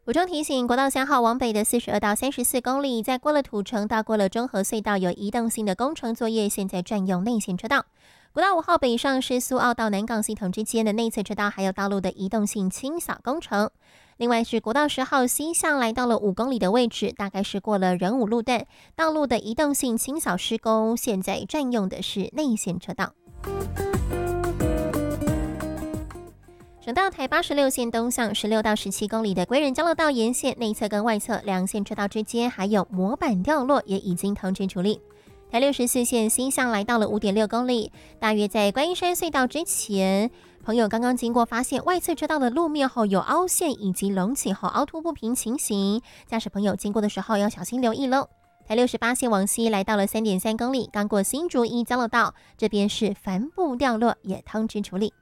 补充提醒，国道3号往北的42到34公里，在过了土城到过了中和隧道有移动性的工程作业，现在占用内线车道。国道5号北上是苏澳到南港系统之间的内侧车道还有道路的移动性清扫工程。另外是国道10号西向来到了5公里的位置，大概是过了仁武路段，道路的移动性清扫施工，现在占用的是内线车道。省道台86线东向16到17公里的归仁交流道沿线内侧跟外侧两线车道之间还有模板掉落，也已经通知处理。台64线西向来到了5.6公里，大约在观音山隧道之前，朋友刚刚经过发现外侧车道的路面后有凹陷以及隆起后凹凸不平情形，驾驶朋友经过的时候要小心留意喽。台68线往西来到了3.3公里，刚过新竹一交流道，这边是帆布掉落，也通知处理。